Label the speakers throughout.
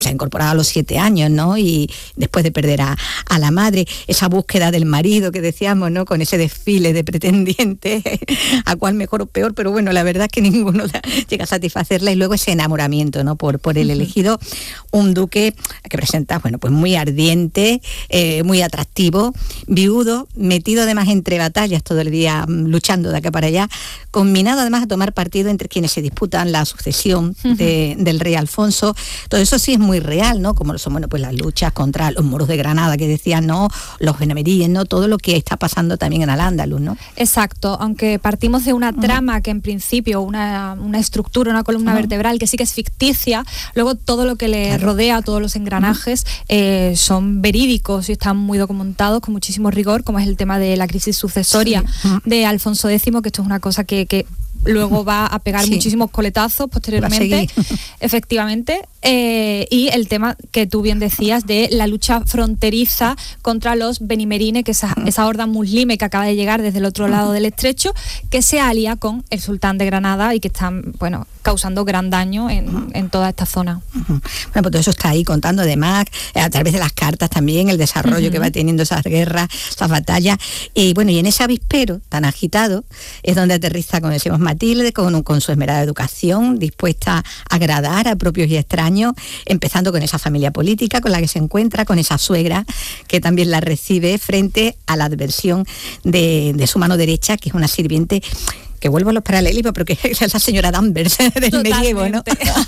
Speaker 1: se ha incorporado a los 7 años, ¿no? Y después de perder a la madre, esa búsqueda del marido que decíamos, ¿no? Con ese desfile de pretendientes, a cuál mejor o peor, pero bueno, la verdad es que ninguno llega a satisfacerla, y luego ese enamoramiento, ¿no? Por el elegido, un duque que presenta, bueno, pues muy ardiente, muy atractivo, viudo, metido además entre batallas todo el día, luchando de acá para allá, combinado además a tomar partido entre quienes se disputan la sucesión del rey Alfonso. Todo eso sí es muy real, ¿no? Como son, bueno, pues las luchas contra los moros de Granada que decían, ¿no? Los benemeríes, ¿no? Todo lo que está pasando también en Al-Ándalus, ¿no?
Speaker 2: Exacto, aunque partimos de una trama que en principio, una estructura, una columna vertebral que sí que es ficticia, luego todo lo que le rodea, todos los engranajes son verídicos y están muy documentados con muchísimo rigor, como es el tema de la crisis sucesoria de Alfonso X, que esto es una cosa que luego va a pegar muchísimos coletazos posteriormente, efectivamente, y el tema que tú bien decías de la lucha fronteriza contra los benimerines, que esa horda muslime que acaba de llegar desde el otro lado del estrecho, que se alía con el sultán de Granada y que están, bueno, causando gran daño en toda esta zona.
Speaker 1: Bueno, pues todo eso está ahí contando además, a través de las cartas también, el desarrollo que va teniendo esas guerras, esas batallas, y bueno, y en ese avispero tan agitado es donde aterriza, como decimos, Matilde, con su esmerada educación, dispuesta a agradar a propios y extraños, empezando con esa familia política con la que se encuentra, con esa suegra que también la recibe frente a la adversión de su mano derecha, que es una sirviente, que vuelvo a los paralelismos, pero que es la señora Danvers del medievo, ¿no?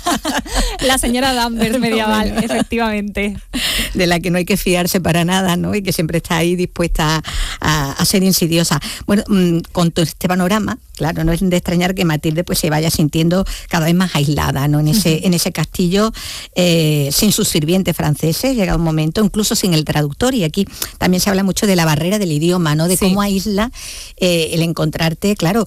Speaker 2: La señora Danvers medieval, efectivamente.
Speaker 1: De la que no hay que fiarse para nada, ¿no? Y que siempre está ahí dispuesta a ser insidiosa. Bueno, con todo este panorama, claro, no es de extrañar que Matilde pues se vaya sintiendo cada vez más aislada, ¿no? En ese castillo, sin sus sirvientes franceses, llega un momento, incluso sin el traductor, y aquí también se habla mucho de la barrera del idioma, ¿no? De cómo aísla el encontrarte, claro,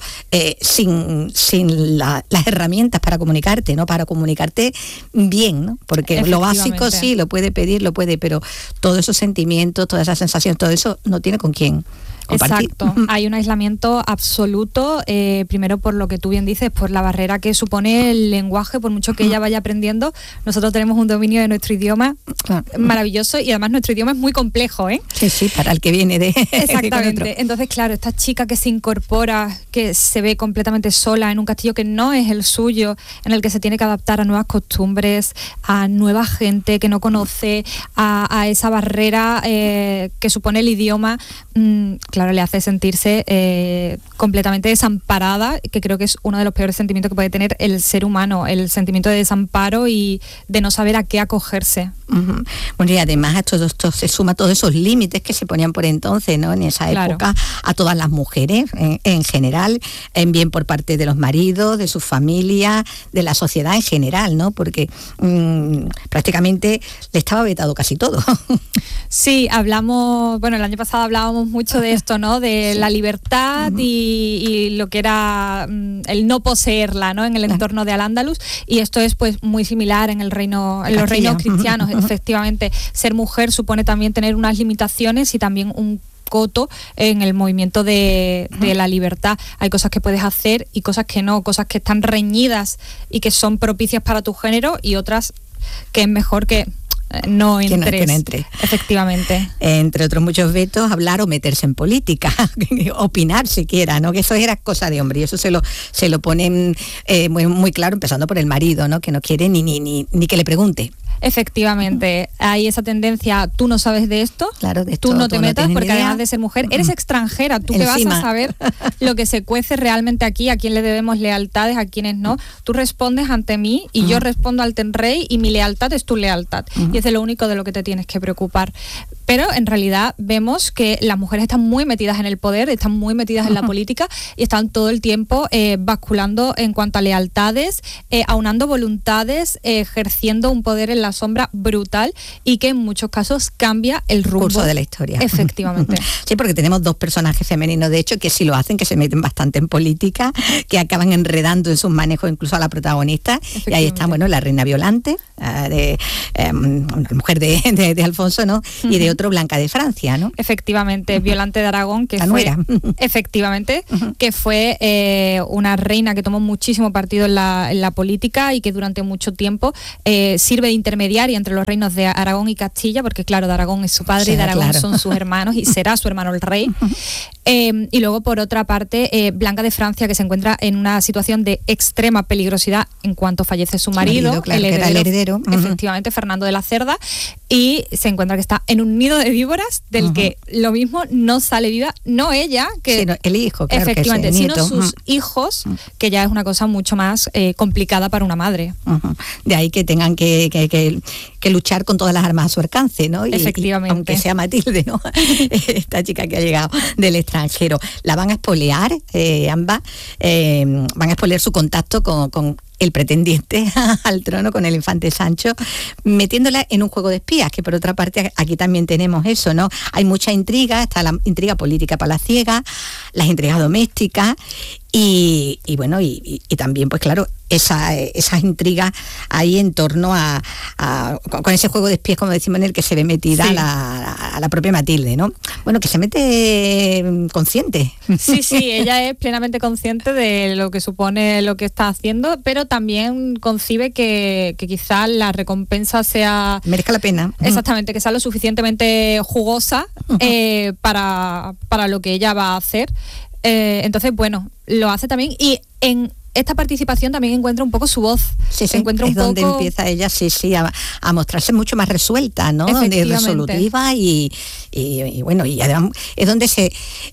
Speaker 1: sin las herramientas para comunicarte, ¿no? Para comunicarte bien, ¿no? Porque lo básico sí, lo puede pedir, pero todos esos sentimientos, todas esas sensaciones, todo eso no tiene con quién compartir.
Speaker 2: Exacto, hay un aislamiento absoluto, primero por lo que tú bien dices, por la barrera que supone el lenguaje, por mucho que ella vaya aprendiendo. Nosotros tenemos un dominio de nuestro idioma maravilloso, y además nuestro idioma es muy complejo, ¿eh?
Speaker 1: Sí, para el que viene de...
Speaker 2: Exactamente, entonces claro, esta chica que se incorpora, que se ve completamente sola en un castillo que no es el suyo, en el que se tiene que adaptar a nuevas costumbres, a nueva gente que no conoce, a esa barrera que supone el idioma, claro, le hace sentirse completamente desamparada, que creo que es uno de los peores sentimientos que puede tener el ser humano, el sentimiento de desamparo y de no saber a qué acogerse.
Speaker 1: Bueno, y además a todo esto se suma todos esos límites que se ponían por entonces, ¿no? En esa época, a todas las mujeres en general, en bien por parte de los maridos, de sus familias, de la sociedad en general, ¿no? Porque prácticamente le estaba vetado casi todo.
Speaker 2: Sí, hablamos, bueno, el año pasado hablábamos mucho de esto, ¿no? De la libertad y lo que era el no poseerla, ¿no? En el entorno de Al-Ándalus, y esto es pues muy similar en los reinos cristianos. Efectivamente, ser mujer supone también tener unas limitaciones y también un coto en el movimiento de la libertad. Hay cosas que puedes hacer y cosas que no, cosas que están reñidas y que son propicias para tu género, y otras que es mejor que no entres.
Speaker 1: Que no entre.
Speaker 2: Efectivamente.
Speaker 1: Entre otros muchos vetos, hablar o meterse en política, opinar siquiera, ¿no? Que eso era cosa de hombre, y eso se lo ponen muy claro, empezando por el marido, ¿no? Que no quiere ni que le pregunte.
Speaker 2: Efectivamente, hay esa tendencia, tú no sabes de esto,
Speaker 1: claro, de esto
Speaker 2: tú no te metas,
Speaker 1: no
Speaker 2: porque además de ser mujer, eres extranjera, tú que vas a saber lo que se cuece realmente aquí, a quién le debemos lealtades, a quiénes no. Tú respondes ante mí y yo respondo ante el rey, y mi lealtad es tu lealtad, y es de lo único de lo que te tienes que preocupar. Pero en realidad vemos que las mujeres están muy metidas en el poder, están muy metidas en la política, y están todo el tiempo basculando en cuanto a lealtades, aunando voluntades, ejerciendo un poder en la sombra brutal, y que en muchos casos cambia el rumbo
Speaker 1: de la historia.
Speaker 2: Efectivamente.
Speaker 1: Sí, porque tenemos dos personajes femeninos, de hecho, que sí lo hacen, que se meten bastante en política, que acaban enredando en sus manejos incluso a la protagonista, y ahí está, bueno, la reina Violante, la mujer de Alfonso, ¿no? Y de otro Blanca de Francia, ¿no?
Speaker 2: Efectivamente, Violante de Aragón, que fue, efectivamente, que fue una reina que tomó muchísimo partido en la política y que durante mucho tiempo sirve de intermediaria entre los reinos de Aragón y Castilla, porque claro, de Aragón es su padre y de Aragón son sus hermanos y será su hermano el rey. Y luego, por otra parte, Blanca de Francia, que se encuentra en una situación de extrema peligrosidad en cuanto fallece su marido,
Speaker 1: claro, el heredero.
Speaker 2: Efectivamente, Fernando de la Cerda, y se encuentra que está en un nido de víboras del que lo mismo no sale viva, no ella,
Speaker 1: sino el hijo, claro,
Speaker 2: efectivamente,
Speaker 1: que
Speaker 2: sino sus hijos, que ya es una cosa mucho más complicada para una madre.
Speaker 1: De ahí que tengan que luchar con todas las armas a su alcance, ¿no?
Speaker 2: Efectivamente.
Speaker 1: Aunque sea Matilde, ¿no? Esta chica que ha llegado del extranjero. La van a espolear, ambas, van a espolear su contacto con el pretendiente al trono, con el infante Sancho, metiéndola en un juego de espías, que por otra parte aquí también tenemos eso, ¿no? Hay mucha intriga, está la intriga política palaciega, las intrigas domésticas y bueno, y también, pues claro, esas intrigas ahí en torno con ese juego de espías, como decimos, en el que se ve metida a la propia Matilde, ¿no? Bueno, que se mete consciente.
Speaker 2: Sí, ella es plenamente consciente de lo que supone lo que está haciendo, pero también concibe que quizás la recompensa
Speaker 1: merezca la pena.
Speaker 2: Exactamente, que sea lo suficientemente jugosa para lo que ella va a hacer. Entonces, bueno, lo hace también, y en esta participación también encuentra un poco su voz.
Speaker 1: Se encuentra donde empieza ella a mostrarse mucho más resuelta, ¿no? Resolutiva y bueno, y además es donde se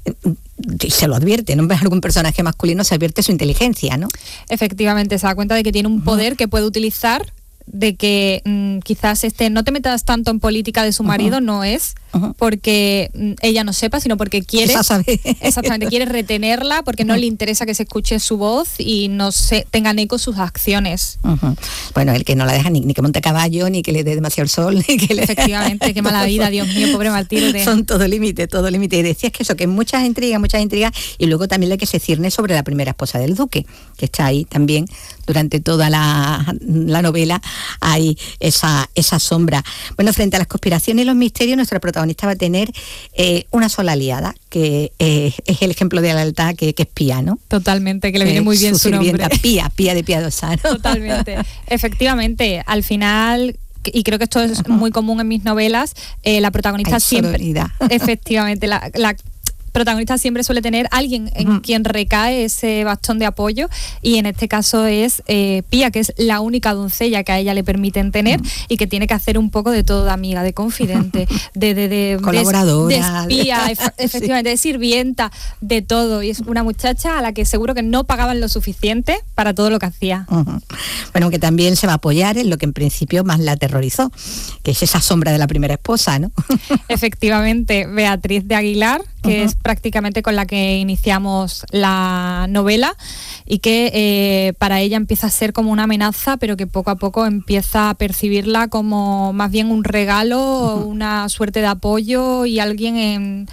Speaker 1: lo advierte, ¿no? Algún personaje masculino se advierte su inteligencia, ¿no?
Speaker 2: Efectivamente, se da cuenta de que tiene un poder que puede utilizar, de que quizás no te metas tanto en política de su marido, no es porque ella no sepa, sino porque quiere, exactamente, quiere retenerla, porque no le interesa que se escuche su voz y no tengan eco sus acciones.
Speaker 1: Bueno, el que no la deja ni que monte caballo, ni que le dé demasiado el sol, ni que
Speaker 2: efectivamente, qué mala vida, Dios mío, pobre Matilde.
Speaker 1: Son todo límite. Y decías que eso, que muchas intrigas, y luego también la que se cierne sobre la primera esposa del duque, que está ahí también durante toda la novela. Hay esa sombra. Bueno, frente a las conspiraciones y los misterios, nuestra protagonista va a tener una sola aliada, que es el ejemplo de la lealtad, que es Pía, ¿no?
Speaker 2: Totalmente, que le viene muy bien su nombre.
Speaker 1: Pía de piadosa, ¿no?
Speaker 2: Totalmente. Efectivamente, al final, y creo que esto es muy común en mis novelas, la protagonista efectivamente, la protagonista siempre suele tener alguien en quien recae ese bastón de apoyo, y en este caso es Pía, que es la única doncella que a ella le permiten tener y que tiene que hacer un poco de todo, de amiga, de confidente, de
Speaker 1: colaboradora,
Speaker 2: de espía, efectivamente, de sirvienta, de todo, y es una muchacha a la que seguro que no pagaban lo suficiente para todo lo que hacía.
Speaker 1: Bueno, que también se va a apoyar en lo que en principio más la aterrorizó, que es esa sombra de la primera esposa, ¿no?
Speaker 2: Efectivamente, Beatriz de Aguilar, que es prácticamente con la que iniciamos la novela, y que para ella empieza a ser como una amenaza, pero que poco a poco empieza a percibirla como más bien un regalo, una suerte de apoyo y alguien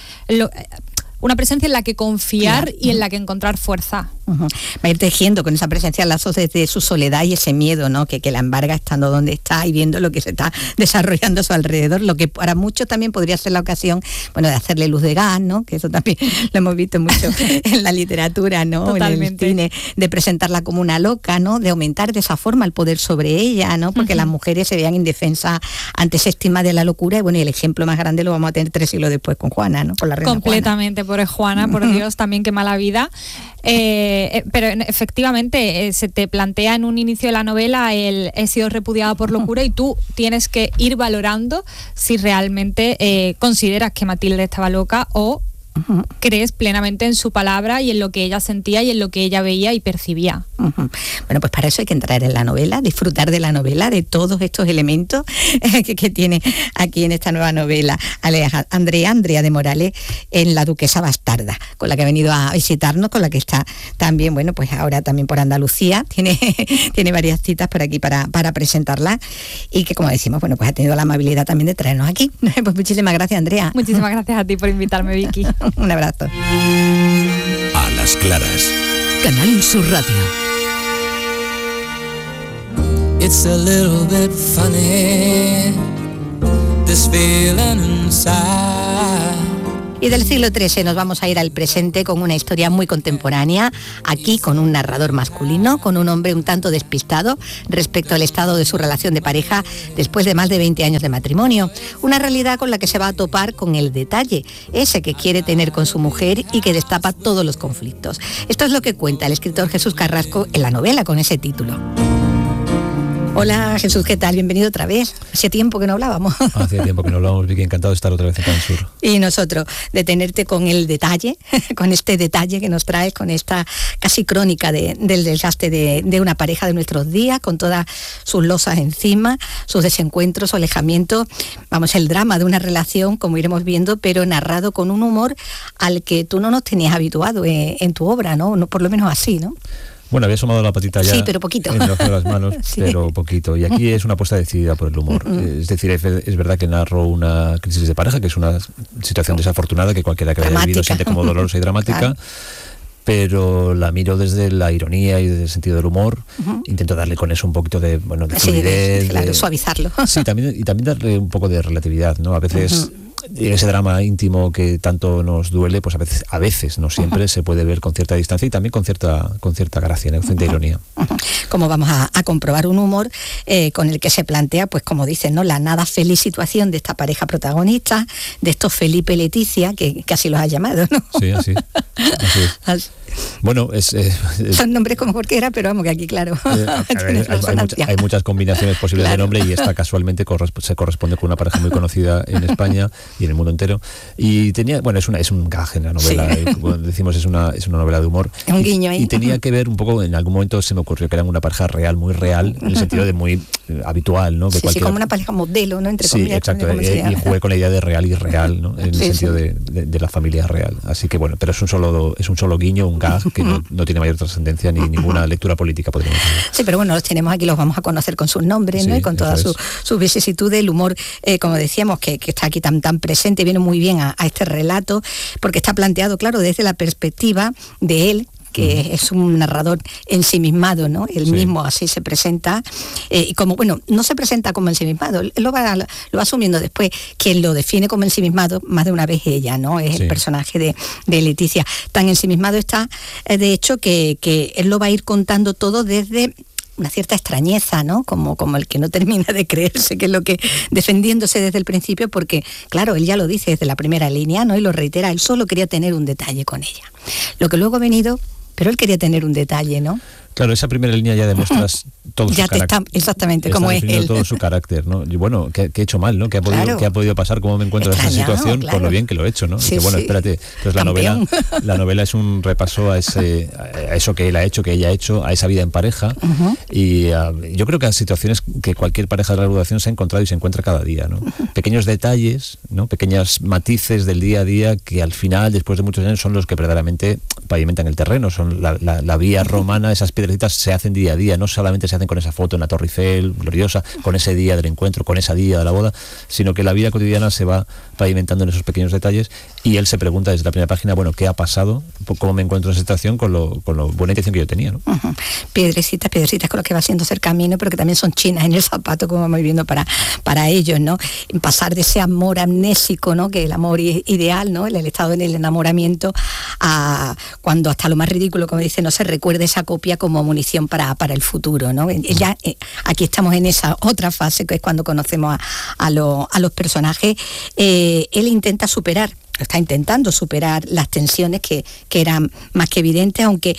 Speaker 2: una presencia en la que confiar y en la que encontrar fuerza.
Speaker 1: Va a ir tejiendo con esa presencia lazos desde su soledad y ese miedo, ¿no? que la embarga estando donde está y viendo lo que se está desarrollando a su alrededor, lo que para muchos también podría ser la ocasión, bueno, de hacerle luz de gas, ¿no? Que eso también lo hemos visto mucho en la literatura, ¿no?
Speaker 2: Totalmente.
Speaker 1: En el cine, de presentarla como una loca, ¿no? De aumentar de esa forma el poder sobre ella, ¿no? Porque las mujeres se vean indefensas ante ese estigma de la locura, y bueno, y el ejemplo más grande lo vamos a tener 3 siglos después con Juana, ¿no? Con la reina
Speaker 2: completamente, pobre Juana, por Dios, también qué mala vida. Pero efectivamente se te plantea en un inicio de la novela he sido repudiada por locura, y tú tienes que ir valorando si realmente consideras que Matilde estaba loca o crees plenamente en su palabra y en lo que ella sentía y en lo que ella veía y percibía.
Speaker 1: Bueno, pues para eso hay que entrar en la novela, disfrutar de la novela, de todos estos elementos que tiene aquí en esta nueva novela Andrea de Morales, en La Duquesa Bastarda, con la que ha venido a visitarnos, con la que está también, bueno, pues ahora también por Andalucía, tiene varias citas por aquí para presentarla, y que, como decimos, bueno, pues ha tenido la amabilidad también de traernos aquí. Pues muchísimas gracias, Andrea.
Speaker 2: Muchísimas gracias a ti por invitarme, Vicky.
Speaker 1: Un abrazo.
Speaker 3: A las claras.
Speaker 4: Canal Sur Radio. It's a little bit funny, this feeling inside.
Speaker 5: side.
Speaker 1: Y del siglo XIII nos vamos a ir al presente con una historia muy contemporánea, aquí con un narrador masculino, con un hombre un tanto despistado respecto al estado de su relación de pareja después de más de 20 años de matrimonio. Una realidad con la que se va a topar con el detalle, ese que quiere tener con su mujer y que destapa todos los conflictos. Esto es lo que cuenta el escritor Jesús Carrasco en la novela con ese título. Hola Jesús, ¿qué tal? Bienvenido otra vez. Hacía tiempo que no hablábamos.
Speaker 6: Hacía tiempo que no hablábamos, Vicky, encantado de estar otra vez en Canal Sur.
Speaker 1: Y nosotros, de tenerte con el detalle, con este detalle que nos traes, con esta casi crónica del desgaste de una pareja de nuestros días, con todas sus losas encima, sus desencuentros, su alejamiento, vamos, el drama de una relación, como iremos viendo, pero narrado con un humor al que tú no nos tenías habituado en tu obra, ¿no? Por lo menos así, ¿no?
Speaker 6: Bueno, había asomado la patita ya,
Speaker 1: sí, pero poquito.
Speaker 6: En las manos,
Speaker 1: sí.
Speaker 6: Pero poquito. Y aquí es una apuesta decidida por el humor. Es decir, es verdad que narro una crisis de pareja, que es una situación desafortunada que cualquiera que la haya vivido siente como dolorosa y dramática. Claro. Pero la miro desde la ironía y desde el sentido del humor. Intento darle con eso un poquito de fluidez.
Speaker 1: Sí, claro, suavizarlo.
Speaker 6: Sí, también darle un poco de relatividad, ¿no? A veces ese drama íntimo que tanto nos duele, pues a veces, no siempre, se puede ver con cierta distancia y también con cierta gracia, con cierta ironía.
Speaker 1: Como vamos a comprobar un humor con el que se plantea, pues como dicen, ¿no?, la nada feliz situación de esta pareja protagonista, de estos Felipe y Leticia, que así los ha llamado, ¿no?
Speaker 6: Sí, así es. Bueno,
Speaker 1: son nombres como cualquiera, pero vamos, que aquí, claro,
Speaker 6: hay muchas combinaciones posibles, claro, de nombre, y esta casualmente se corresponde con una pareja muy conocida en España y en el mundo entero. Y tenía, bueno, es un gaje en la novela, sí. Como decimos, es una novela de humor.
Speaker 1: Es un guiño ahí.
Speaker 6: Y tenía que ver un poco, en algún momento se me ocurrió que eran una pareja real, muy real, en el sentido de muy habitual, ¿no?
Speaker 1: Sí, como una pareja modelo, ¿no? Entre comillas.
Speaker 6: Sí, exacto, y jugué con la idea de real y real, ¿no? En el sentido de la familia real. Así que bueno, pero es un solo guiño, un gag que no tiene mayor trascendencia ni ninguna lectura política, podríamos decir.
Speaker 1: Sí, pero bueno, los tenemos aquí, los vamos a conocer con sus nombres, ¿no? Y con toda su vicisitud, el humor, como decíamos, que está aquí tan presente, viene muy bien a este relato, porque está planteado, claro, desde la perspectiva de él, que es un narrador ensimismado, ¿no? Él mismo así se presenta, y como, bueno, no se presenta como ensimismado, él lo va asumiendo después. Quien lo define como ensimismado más de una vez ella, ¿no? Es el personaje de Leticia. Tan ensimismado está, de hecho, que él lo va a ir contando todo desde una cierta extrañeza, ¿no? Como el que no termina de creerse, que es lo que, defendiéndose desde el principio, porque, claro, él ya lo dice desde la primera línea, ¿no? Y lo reitera, él solo quería tener un detalle con ella. Lo que luego ha venido, pero él quería tener un detalle, ¿no?
Speaker 6: Claro, esa primera línea ya demuestras todo su carácter.
Speaker 1: Está exactamente como es él.
Speaker 6: Todo su carácter, ¿no? Y bueno, ¿qué he hecho mal, no? ¿Qué ha podido pasar? ¿Cómo me encuentro en esta situación? Claro. Por lo bien que lo he hecho, ¿no?
Speaker 1: Sí,
Speaker 6: y que, bueno, espérate. Entonces la novela es un repaso a eso que él ha hecho, que ella ha hecho, a esa vida en pareja. Y yo creo que a situaciones que cualquier pareja de larga duración se ha encontrado y se encuentra cada día, ¿no? Pequeños detalles, ¿no? Pequeños matices del día a día que al final, después de muchos años, son los que verdaderamente pavimentan el terreno. Son la vía romana, esas piedrecitas se hacen día a día, no solamente se hacen con esa foto en la Torre Eiffel gloriosa, con ese día del encuentro, con ese día de la boda, sino que la vida cotidiana se va pavimentando en esos pequeños detalles, y él se pregunta desde la primera página, bueno, ¿qué ha pasado? ¿Cómo me encuentro en esa situación con lo buena intención que yo tenía, ¿no?
Speaker 1: Piedrecitas con lo que va haciendo ser camino, pero que también son chinas en el zapato, como vamos viendo para ellos, ¿no? Pasar de ese amor amnésico, ¿no? Que es el amor ideal, ¿no? El estado en el enamoramiento, a cuando hasta lo más ridículo, como dice, no se recuerde esa copia como munición para el futuro, ¿no? Ya aquí estamos en esa otra fase, que es cuando conocemos a los personajes. Él está intentando superar las tensiones que eran más que evidentes, aunque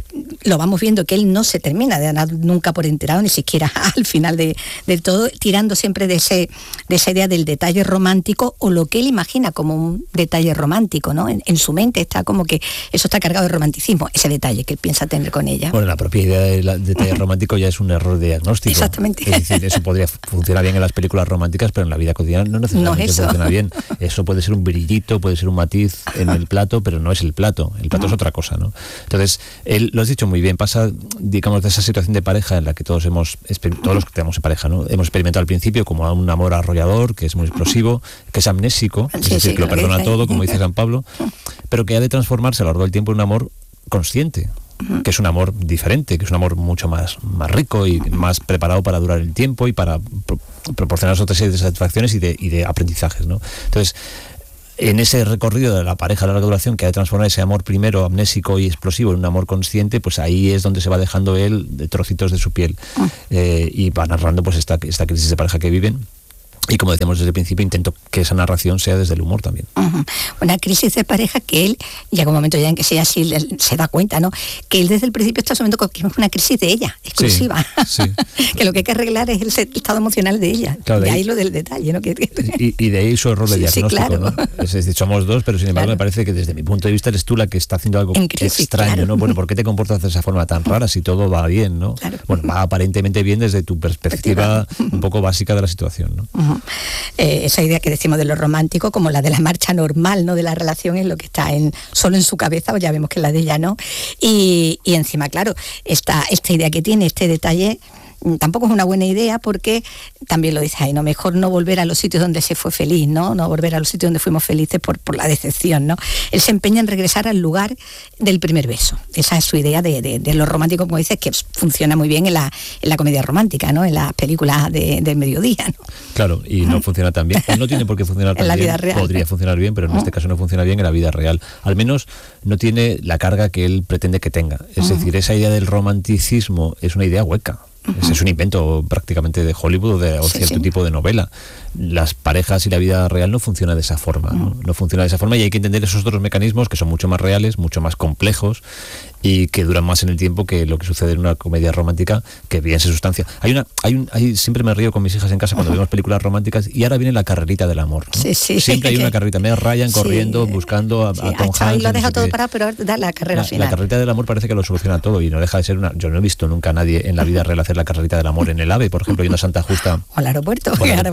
Speaker 1: lo vamos viendo que él no se termina de dar nunca por enterado, ni siquiera al final del todo, tirando siempre de esa idea del detalle romántico, o lo que él imagina como un detalle romántico, ¿no? En su mente está como que eso está cargado de romanticismo, ese detalle que él piensa tener con ella.
Speaker 6: Bueno, la propia idea del detalle romántico ya es un error de diagnóstico.
Speaker 1: Exactamente.
Speaker 6: Es decir, eso podría funcionar bien en las películas románticas, pero en la vida cotidiana no necesariamente funciona bien. Eso puede ser un brillito, puede ser un matiz en el plato, pero no es el plato. El plato es otra cosa, ¿no? Entonces, él, lo has dicho muy bien, pasa, digamos, de esa situación de pareja en la que todos los que tenemos en pareja, ¿no? Hemos experimentado al principio como un amor arrollador, que es muy explosivo, que es amnésico, es decir, que lo perdona todo, como dice San Pablo, pero que ha de transformarse a lo largo del tiempo en un amor consciente. que es un amor diferente, que es un amor mucho más rico y más preparado para durar el tiempo y para proporcionar otra serie de satisfacciones y de aprendizajes, ¿no? Entonces, en ese recorrido de la pareja de larga duración, que ha de transformar ese amor primero amnésico y explosivo en un amor consciente, pues ahí es donde se va dejando él de trocitos de su piel y va narrando pues esta crisis de pareja que viven. Y como decíamos desde el principio, intento que esa narración sea desde el humor también.
Speaker 1: Una crisis de pareja que él, llega un momento ya en que sea así, se da cuenta, ¿no? Que él desde el principio está asumiendo que es una crisis de ella, exclusiva.
Speaker 6: Sí.
Speaker 1: Que lo que hay que arreglar es el estado emocional de ella. Claro, de ahí lo del detalle, ¿no?
Speaker 6: Y de ahí su error de diagnóstico, claro. ¿No? Es decir, somos dos, pero sin embargo me parece que desde mi punto de vista eres tú la que está haciendo algo crisis, extraño, ¿no? Bueno, ¿por qué te comportas de esa forma tan rara si todo va bien, ¿no? Claro. Bueno, va aparentemente bien desde tu perspectiva un poco básica de la situación, ¿no?
Speaker 1: Esa idea que decimos de lo romántico como la de la marcha normal, ¿no? De la relación es lo que está solo en su cabeza, o ya vemos que la de ella no. Y encima, claro, esta idea que tiene, este detalle, tampoco es una buena idea porque también lo dice ahí, ¿no? Mejor no volver a los sitios donde se fue feliz, ¿no? No volver a los sitios donde fuimos felices por la decepción, ¿no? Él se empeña en regresar al lugar del primer beso. Esa es su idea de lo romántico, como dices, que funciona muy bien en la comedia romántica, ¿no? En las películas del mediodía, ¿no?
Speaker 6: Claro, y no funciona tan bien. No tiene por qué funcionar tan bien. En la vida real. Podría funcionar bien, pero en este caso no funciona bien en la vida real. Al menos no tiene la carga que él pretende que tenga. Es decir, esa idea del romanticismo es una idea hueca. Ese es un invento prácticamente de Hollywood o cierto tipo de novela. Las parejas y la vida real no funciona de esa forma, ¿no? No funciona de esa forma y hay que entender esos otros mecanismos que son mucho más reales, mucho más complejos y que duran más en el tiempo que lo que sucede en una comedia romántica que bien se sustancia. Siempre me río con mis hijas en casa cuando vemos películas románticas y ahora viene la carrerita del amor, ¿no? Siempre hay una carrerita, me Ryan corriendo, buscando a Tom Hanks.
Speaker 1: Y lo deja todo parado, pero da la carrera final.
Speaker 6: La carrerita del amor parece que lo soluciona todo y no deja de ser yo no he visto nunca a nadie en la vida real hacer la carrerita del amor en el AVE, por ejemplo, yendo a Santa Justa.
Speaker 1: O al aeropuerto.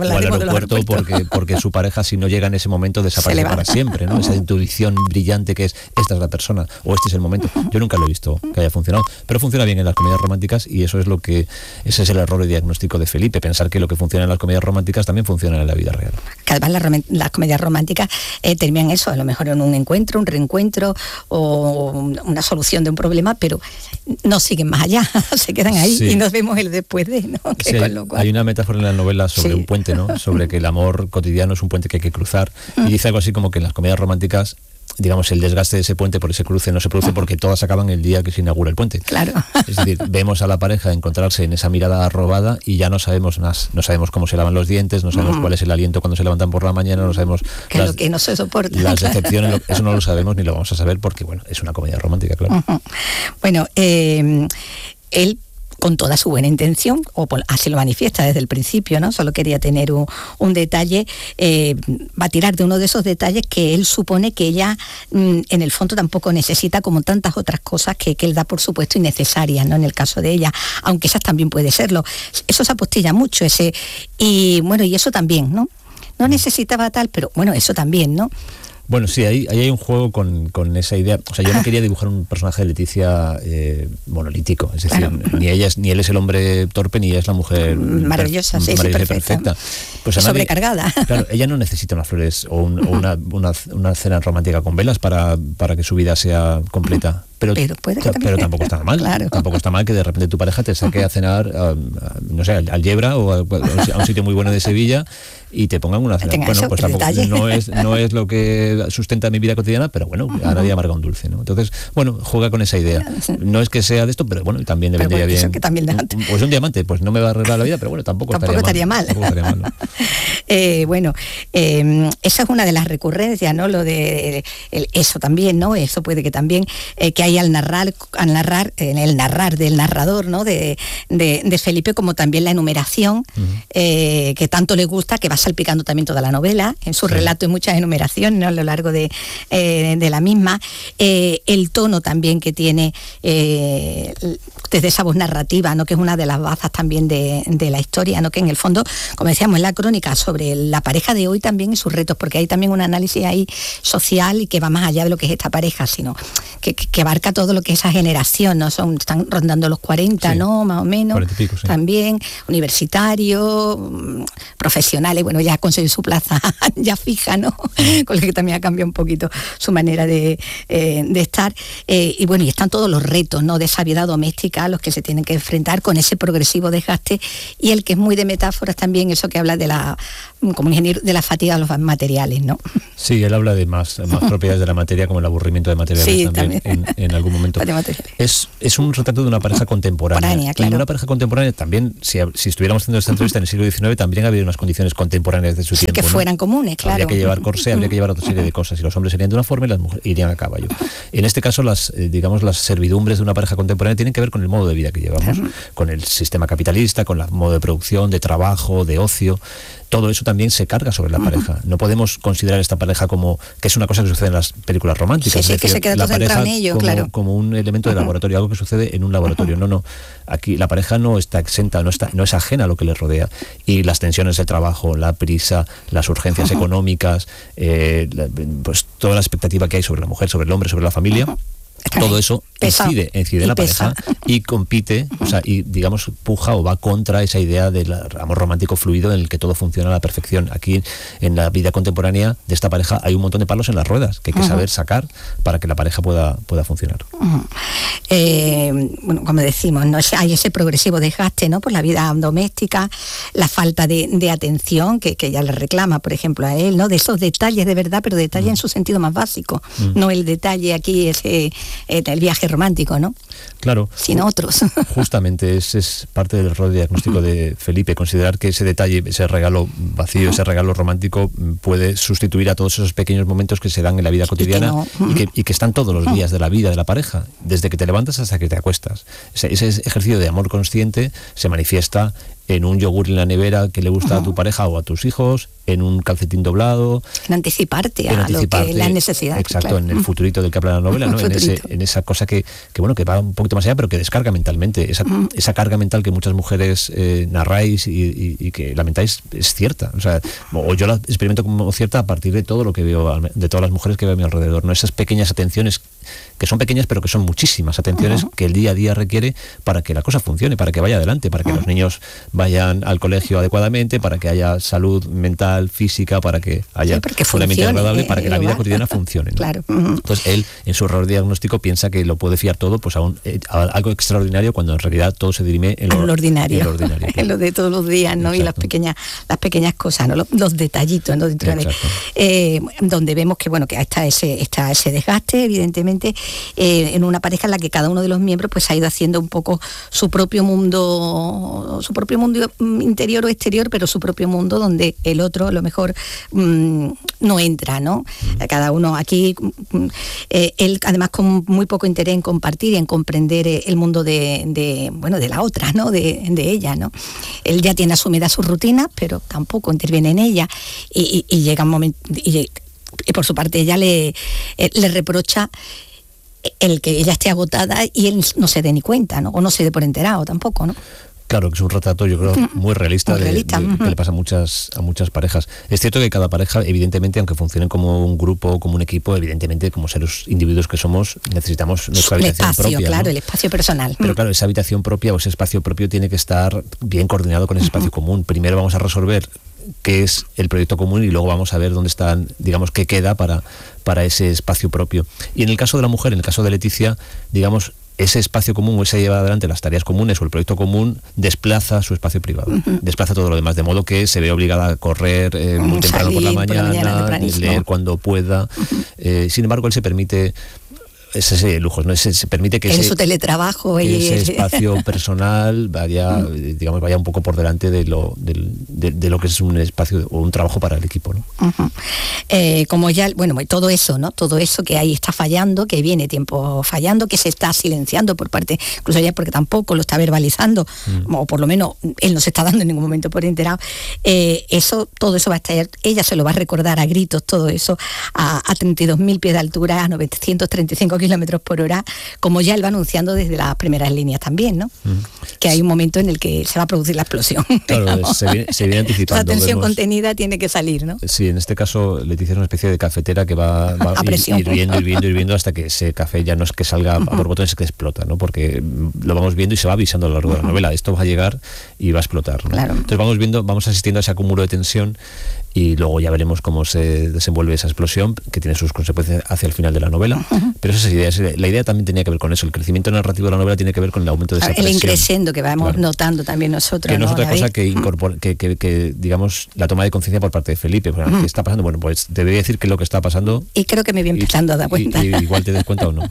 Speaker 6: Porque su pareja, si no llega en ese momento, desaparece para siempre, ¿no? Esa intuición brillante que es, esta es la persona, o este es el momento. Yo nunca lo he visto que haya funcionado, pero funciona bien en las comedias románticas y ese es el error de diagnóstico de Felipe, pensar que lo que funciona en las comedias románticas también funciona en la vida real.
Speaker 1: Además, las comedias románticas terminan eso, a lo mejor en un encuentro, un reencuentro o una solución de un problema, pero no siguen más allá, se quedan ahí y nos vemos el después de, ¿no?
Speaker 6: Sí, hay una metáfora en la novela sobre un puente, ¿no? Sobre que el amor cotidiano es un puente que hay que cruzar y dice algo así como que en las comedias románticas, digamos, el desgaste de ese puente por ese cruce no se produce porque todas acaban el día que se inaugura el puente.
Speaker 1: Claro.
Speaker 6: Es decir, vemos a la pareja encontrarse en esa mirada robada y ya no sabemos más, no sabemos cómo se lavan los dientes, no sabemos cuál es el aliento cuando se levantan por la mañana, no sabemos
Speaker 1: lo que no se soporta.
Speaker 6: Las decepciones, eso no lo sabemos ni lo vamos a saber porque, bueno, es una comedia romántica, claro.
Speaker 1: Bueno, él, con toda su buena intención, así lo manifiesta desde el principio, ¿no? Solo quería tener un detalle, va a tirar de uno de esos detalles que él supone que ella, en el fondo, tampoco necesita, como tantas otras cosas que él da por supuesto innecesarias, ¿no? En el caso de ella, aunque esas también puede serlo. Eso se apostilla mucho, y eso también, ¿no? No necesitaba tal, pero bueno, eso también, ¿no?
Speaker 6: Bueno, sí, ahí hay un juego con esa idea. O sea, yo no quería dibujar un personaje de Leticia monolítico. Es decir, claro. ni él es el hombre torpe, ni ella es la mujer
Speaker 1: maravillosa, perfecta.
Speaker 6: Pues
Speaker 1: sobrecargada.
Speaker 6: Claro, ella no necesita unas flores o una cena romántica con velas para que su vida sea completa. Pero tampoco está mal. Claro. Tampoco está mal que de repente tu pareja te saque a cenar, no sé, al Yebra o a un sitio muy bueno de Sevilla y te pongan una cena. Bueno, pues tampoco no es lo que sustenta mi vida cotidiana, pero bueno, a nadie amarga un dulce, ¿no? Entonces, bueno, juega con esa idea. No es que sea de esto, pero bueno, también le vendría bien. Pues un diamante, pues no me va a arreglar la vida, pero bueno, tampoco estaría mal. ¿No?
Speaker 1: Esa es una de las recurrencias, ¿no? Lo de eso también, ¿no? Eso puede que también que hay al narrar en el narrar del narrador, ¿no? De Felipe, como también la enumeración que tanto le gusta, que va salpicando también toda la novela, en su relato hay muchas enumeraciones, ¿no? A lo largo de la misma, el tono también que tiene desde esa voz narrativa, ¿no? Que es una de las bazas también de la historia, ¿no? Que en el fondo, como decíamos, es la crónica sobre la pareja de hoy también y sus retos, porque hay también un análisis ahí social y que va más allá de lo que es esta pareja, sino que abarca todo lo que es esa generación, ¿no? Están rondando los 40, ¿no? Más o menos.
Speaker 6: 40 y pico, sí.
Speaker 1: También, universitarios, profesionales, bueno, ya ha conseguido su plaza ya fija, ¿no? Con lo que también ha cambiado un poquito su manera de estar. Y bueno, y están todos los retos, ¿no?, de esa vida doméstica a los que se tienen que enfrentar con ese progresivo desgaste, y el que es muy de metáforas también, eso que habla de como ingeniero, de la fatiga de los materiales, ¿no?
Speaker 6: Sí, él habla de más propiedades de la materia, como el aburrimiento de materiales, sí, también. En algún momento. Es un retrato de una pareja contemporánea. Claro. Y una pareja contemporánea también, si estuviéramos haciendo esta entrevista en el siglo XIX, también habría unas condiciones contemporáneas de su tiempo.
Speaker 1: Que fueran comunes, claro.
Speaker 6: Habría que llevar corsé, habría que llevar otra serie de cosas, y los hombres serían de una forma y las mujeres irían a caballo. En este caso, las servidumbres de una pareja contemporánea tienen que ver con el modo de vida que llevamos, con el sistema capitalista, con el modo de producción, de trabajo, de ocio. Todo eso también se carga sobre la pareja. No podemos considerar esta pareja como que es una cosa que sucede en las películas románticas.
Speaker 1: Sí,
Speaker 6: es decir,
Speaker 1: que se queda todo centrado en ello, claro.
Speaker 6: Como un elemento de laboratorio, algo que sucede en un laboratorio. No. Aquí la pareja no está exenta, no es ajena a lo que les rodea. Y las tensiones de trabajo, la prisa, las urgencias económicas, pues toda la expectativa que hay sobre la mujer, sobre el hombre, sobre la familia. Todo eso incide en la pareja y compite, o sea, y digamos puja o va contra esa idea del amor romántico fluido en el que todo funciona a la perfección. Aquí en la vida contemporánea de esta pareja hay un montón de palos en las ruedas que hay que saber sacar para que la pareja pueda funcionar.
Speaker 1: Bueno, como decimos, ¿no?, hay ese progresivo desgaste, ¿no?, por la vida doméstica, la falta de atención que ella le reclama, por ejemplo, a él, ¿no?, de esos detalles de verdad, pero detalles en su sentido más básico, no el detalle aquí, ese el viaje romántico, ¿no?
Speaker 6: Claro.
Speaker 1: Sino otros.
Speaker 6: Justamente ese es parte del rol diagnóstico de Felipe, considerar que ese detalle, ese regalo vacío, ese regalo romántico puede sustituir a todos esos pequeños momentos que se dan en la vida cotidiana y que están todos los días de la vida de la pareja, desde que te levantas hasta que te acuestas. Ese ejercicio de amor consciente se manifiesta en un yogur en la nevera que le gusta a tu pareja o a tus hijos, en un calcetín doblado.
Speaker 1: En anticiparte a lo que las necesidades.
Speaker 6: Exacto,
Speaker 1: claro.
Speaker 6: En el futurito del que habla la novela, ¿no? En esa cosa que va un poquito más allá, pero que descarga mentalmente. Esa carga mental que muchas mujeres narráis y que lamentáis es cierta. O yo la experimento como cierta a partir de todo lo que veo, de todas las mujeres que veo a mi alrededor, ¿no? Esas pequeñas atenciones que son pequeñas, pero que son muchísimas atenciones que el día a día requiere para que la cosa funcione, para que vaya adelante, para que los niños vayan al colegio adecuadamente, para que haya salud mental, física, para que haya un ambiente agradable, para que la vida cotidiana funcione, ¿no?
Speaker 1: Claro.
Speaker 6: Entonces él, en su error diagnóstico, piensa que lo puede fiar todo pues a algo extraordinario, cuando en realidad todo se dirime en lo ordinario.
Speaker 1: En lo de todos los días, ¿no? Exacto. Y las pequeñas cosas, ¿no? Los detallitos, ¿no? Dentro donde vemos que está ese desgaste, evidentemente, en una pareja en la que cada uno de los miembros pues ha ido haciendo un poco su propio mundo interior o exterior, pero su propio mundo donde el otro a lo mejor no entra, ¿no? Cada uno aquí, él además con muy poco interés en compartir y en comprender el mundo de la otra, ¿no? De ella, ¿no? Él ya tiene asumida sus rutinas, pero tampoco interviene en ella y llega un momento y por su parte ella le reprocha el que ella esté agotada y él no se dé ni cuenta, ¿no? O no se dé por enterado tampoco, ¿no?
Speaker 6: Claro, que es un retrato, yo creo, muy realista, que le pasa a muchas parejas. Es cierto que cada pareja, evidentemente, aunque funcionen como un grupo, como un equipo, evidentemente, como seres individuos que somos, necesitamos nuestra habitación propia,
Speaker 1: claro,
Speaker 6: ¿no?
Speaker 1: El espacio personal.
Speaker 6: Pero claro, esa habitación propia o ese espacio propio tiene que estar bien coordinado con ese espacio común. Primero vamos a resolver qué es el proyecto común y luego vamos a ver dónde están, digamos, qué queda para ese espacio propio. Y en el caso de la mujer, en el caso de Leticia, digamos, ese espacio común o ese lleva adelante las tareas comunes o el proyecto común desplaza su espacio privado, desplaza todo lo demás, de modo que se ve obligada a correr muy temprano por la mañana, leer cuando pueda. Sin embargo, él se permite ese lujo, ¿no? Se permite que
Speaker 1: su teletrabajo
Speaker 6: ese espacio personal vaya un poco por delante de lo que es un espacio o un trabajo para el equipo, ¿no?
Speaker 1: Como ya, todo eso, ¿no? Todo eso que ahí está fallando, que viene tiempo fallando, que se está silenciando por parte, incluso ya porque tampoco lo está verbalizando, o por lo menos él no se está dando en ningún momento por enterado. Todo eso va a estar, ella se lo va a recordar a gritos, todo eso, a 32.000 pies de altura, a 935 kilómetros por hora, como ya él va anunciando desde las primeras líneas también, ¿no? Que hay un momento en el que se va a producir la explosión.
Speaker 6: Claro, se viene anticipando.
Speaker 1: La tensión contenida tiene que salir, ¿no?
Speaker 6: Sí, en este caso Leticia es una especie de cafetera que va hirviendo hasta que ese café ya no es que salga a por botones, es que explota, ¿no? Porque lo vamos viendo y se va avisando a lo largo de la novela. Esto va a llegar y va a explotar, ¿no? Claro. Entonces vamos asistiendo a ese acúmulo de tensión y luego ya veremos cómo se desenvuelve esa explosión, que tiene sus consecuencias hacia el final de la novela. Pero esa es la idea también tenía que ver con eso. El crecimiento narrativo de la novela tiene que ver con el aumento de esa presión.
Speaker 1: El increscendo que vamos notando también nosotros.
Speaker 6: Que no es otra cosa que incorpora, que digamos, la toma de conciencia por parte de Felipe. ¿Qué está pasando? Bueno, pues te voy a decir que lo que está pasando...
Speaker 1: Y creo que me voy empezando a dar cuenta.
Speaker 6: Y igual te des cuenta o no.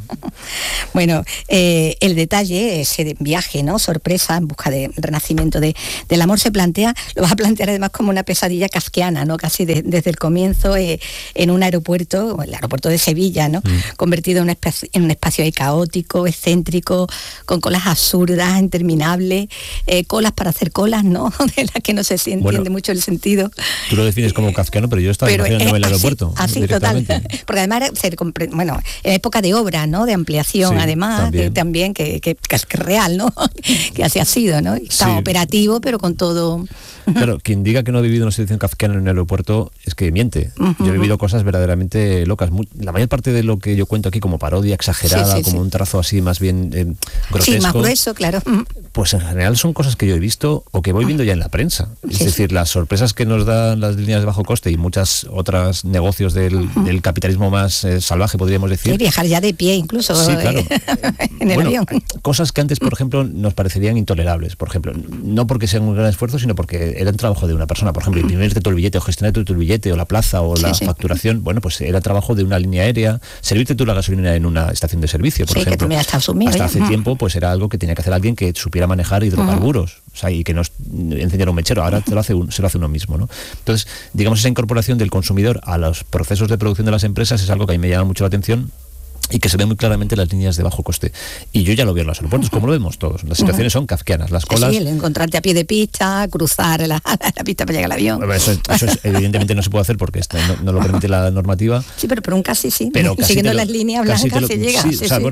Speaker 1: Bueno, el detalle, ese viaje, ¿no? Sorpresa en busca de renacimiento del amor lo vas a plantear además como una pesadilla kafkiana, ¿no? Casi desde el comienzo en un aeropuerto, el aeropuerto de Sevilla, ¿no? Convertido en un espacio ahí caótico, excéntrico, con colas absurdas, interminables, colas para hacer colas, ¿no? De las que no se entiende mucho el sentido.
Speaker 6: Tú lo defines como kafkiano, pero yo estaba imaginando el aeropuerto.
Speaker 1: Así total. Porque además en época de obra, ¿no? De ampliación, sí, además, también que es real, ¿no? Que así ha sido, ¿no? Estaba operativo, pero con todo...
Speaker 6: Claro, quien diga que no ha vivido una situación kafkiana en un aeropuerto es que miente. Yo he vivido cosas verdaderamente locas. La mayor parte de lo que yo cuento aquí como parodia exagerada, como un trazo así más bien grotesco.
Speaker 1: Sí, más grueso, claro.
Speaker 6: Pues en general son cosas que yo he visto o que voy viendo ya en la prensa. Es decir, las sorpresas que nos dan las líneas de bajo coste y muchas otras negocios del capitalismo más salvaje, podríamos decir.
Speaker 1: Sí, viajar ya de pie incluso.
Speaker 6: Sí, claro.
Speaker 1: En el avión.
Speaker 6: Cosas que antes, por ejemplo, nos parecerían intolerables. Por ejemplo, no porque sea un gran esfuerzo, sino porque era un trabajo de una persona. Por ejemplo, imprimirte todo el billete o gestionarte tu billete o la plaza o la facturación. Bueno, pues era trabajo de una línea aérea. Servirte tú la gasolina en una estación de servicio, por ejemplo.
Speaker 1: Que hasta
Speaker 6: hace tiempo pues era algo que tenía que hacer alguien que supiera manejar hidrocarburos. O sea, y que no encendiera un mechero. Ahora se lo hace uno mismo, ¿no? Entonces, digamos, esa incorporación del consumidor a los procesos de producción de las empresas es algo que a mí me llama mucho la atención y que se ve muy claramente en las líneas de bajo coste. Y yo ya lo veo en los aeropuertos, como lo vemos todos. Las situaciones son kafkianas, las colas...
Speaker 1: Sí, el encontrarte a pie de pista, cruzar la pista para llegar al avión.
Speaker 6: Eso evidentemente no se puede hacer porque no lo permite la normativa.
Speaker 1: Sí, pero un casi sí.
Speaker 6: Pero
Speaker 1: siguiendo las líneas blancas se llega.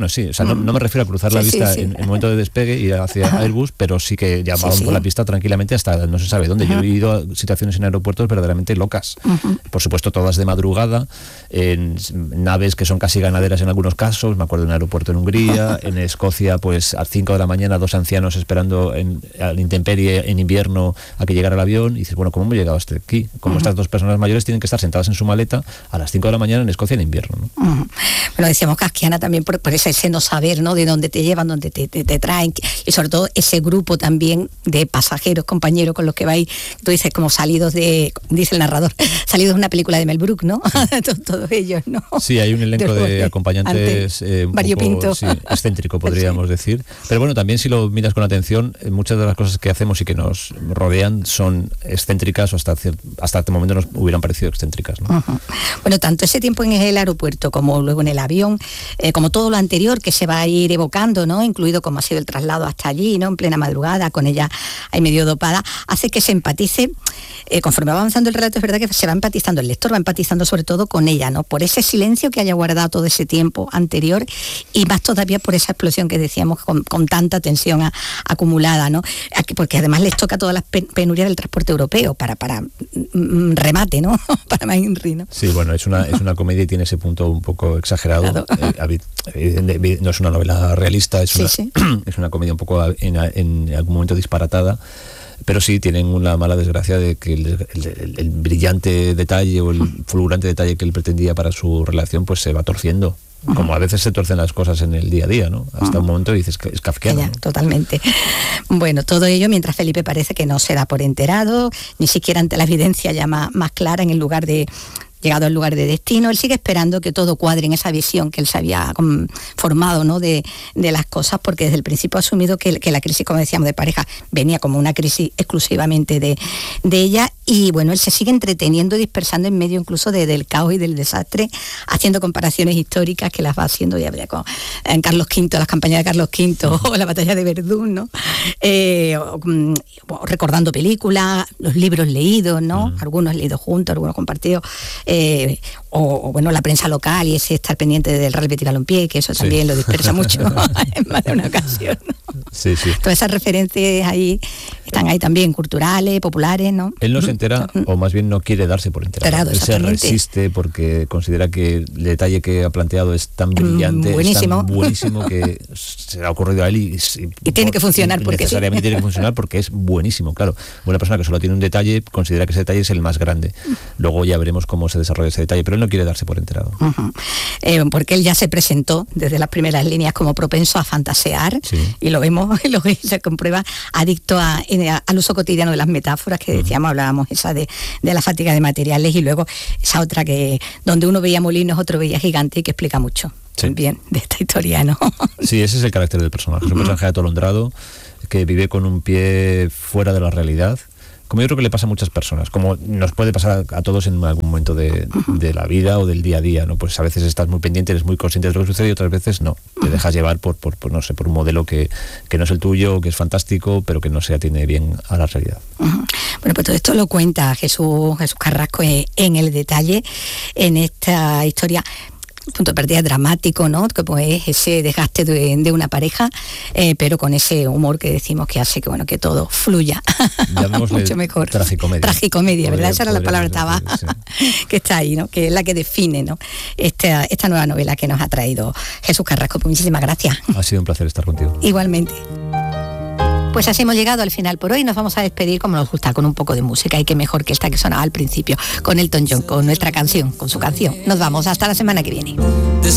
Speaker 6: No me refiero a cruzar la pista en el momento de despegue y hacia Airbus, pero sí que ya vamos por la pista tranquilamente hasta no se sabe dónde. Yo he ido a situaciones en aeropuertos verdaderamente locas. Por supuesto, todas de madrugada, en naves que son casi ganaderas en algunos casos. Me acuerdo de un aeropuerto en Hungría, en Escocia, pues a 5 de la mañana 2 ancianos esperando a la intemperie en invierno a que llegara el avión, y dices, bueno, ¿cómo hemos llegado hasta aquí? Como estas dos personas mayores tienen que estar sentadas en su maleta a las 5 de la mañana en Escocia en invierno, ¿no?
Speaker 1: Bueno, decíamos kafkiana también por ese no saber, ¿no? De dónde te llevan, dónde te traen, y sobre todo ese grupo también de pasajeros, compañeros con los que vais, tú dices como salidos dice el narrador, salidos de una película de Mel Brooks, ¿no? Todos ellos, ¿no?
Speaker 6: Sí, hay un elenco de acompañantes variopinto, excéntrico, podríamos decir. Pero bueno, también si lo miras con atención, muchas de las cosas que hacemos y que nos rodean son excéntricas o hasta este momento nos hubieran parecido excéntricas, ¿no?
Speaker 1: Bueno, tanto ese tiempo en el aeropuerto como luego en el avión, como todo lo anterior que se va a ir evocando, ¿no? Incluido como ha sido el traslado hasta allí, ¿no? En plena madrugada, con ella ahí medio dopada, hace que se empatice, conforme va avanzando el relato, es verdad que se va empatizando, el lector va empatizando sobre todo con ella, ¿no? Por ese silencio que haya guardado todo ese tiempo anterior y más todavía por esa explosión que decíamos con tanta tensión acumulada, ¿no? Porque además les toca todas las penurias del transporte europeo para remate, ¿no? Para más INRI, ¿no?
Speaker 6: Sí, bueno, es una comedia y tiene ese punto un poco exagerado. No es una novela realista, es una comedia un poco en algún momento disparatada. Pero sí tienen una mala desgracia de que el brillante detalle o el fulgurante detalle que él pretendía para su relación pues se va torciendo. Como a veces se torcen las cosas en el día a día, ¿no? Hasta un momento dices que es kafkiano, ¿no?
Speaker 1: Totalmente. Bueno, todo ello mientras Felipe parece que no se da por enterado, ni siquiera ante la evidencia ya más clara llegado al lugar de destino, él sigue esperando que todo cuadre en esa visión que él se había formado, ¿no? de las cosas, porque desde el principio ha asumido que la crisis, como decíamos, de pareja venía como una crisis exclusivamente de ella, y bueno, él se sigue entreteniendo y dispersando en medio incluso del caos y del desastre, haciendo comparaciones históricas que las va haciendo ya con en Carlos V, las campañas de Carlos V o la batalla de Verdún, ¿no? Recordando películas, los libros leídos, ¿no? Algunos leídos juntos, algunos compartidos, o bueno, la prensa local y ese estar pendiente del Real Betis Balompié, que eso también lo dispersa mucho en más de una ocasión.
Speaker 6: Sí, sí.
Speaker 1: Todas esas referencias ahí están ahí también, culturales, populares, ¿no?
Speaker 6: Él no se entera, o más bien no quiere darse por enterado. Él se resiste porque considera que el detalle que ha planteado es tan brillante,
Speaker 1: buenísimo.
Speaker 6: Es tan buenísimo que se le ha ocurrido a él
Speaker 1: y tiene que funcionar porque
Speaker 6: necesariamente tiene que funcionar porque es buenísimo. Claro, una persona que solo tiene un detalle considera que ese detalle es el más grande. Luego ya veremos cómo se desarrolla ese detalle, pero él no quiere darse por enterado.
Speaker 1: Porque él ya se presentó desde las primeras líneas como propenso a fantasear, y lo vemos, se comprueba, adicto al uso cotidiano de las metáforas que decíamos, hablábamos esa de la fatiga de materiales, y luego esa otra que donde uno veía molinos, otro veía gigante, y que explica mucho también de esta historia, ¿no?
Speaker 6: Sí, ese es el carácter del personaje. Es un personaje atolondrado que vive con un pie fuera de la realidad, como yo creo que le pasa a muchas personas, como nos puede pasar a todos en algún momento de la vida o del día a día, ¿no? Pues a veces estás muy pendiente, eres muy consciente de lo que sucede, y otras veces no, te dejas llevar por no sé, por un modelo que no es el tuyo, que es fantástico, pero que no se atiene bien a la realidad.
Speaker 1: Bueno, pues todo esto lo cuenta Jesús Carrasco en el detalle, en esta historia. Punto de partida dramático, ¿no? Que pues ese desgaste de una pareja, pero con ese humor que decimos que hace que, bueno, que todo fluya mucho mejor. Tragicomedia, ¿verdad? Esa era la palabra que está ahí, ¿no? Que es la que define, ¿no? Esta nueva novela que nos ha traído Jesús Carrasco. Pues muchísimas gracias.
Speaker 6: Ha sido un placer estar contigo.
Speaker 1: Igualmente. Pues así hemos llegado al final por hoy. Nos vamos a despedir como nos gusta, con un poco de música, y qué mejor que esta que sonaba al principio, con Elton John, con nuestra canción, con su canción. Nos vamos hasta la semana que viene.